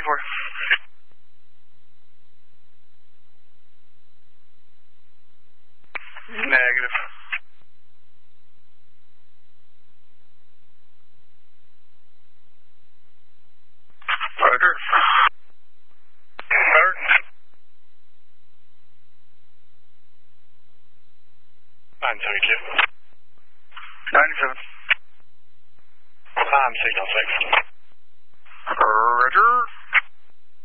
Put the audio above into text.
waiting for. Negative. Roger. Start. 972. 97. I'm signal 6. Roger.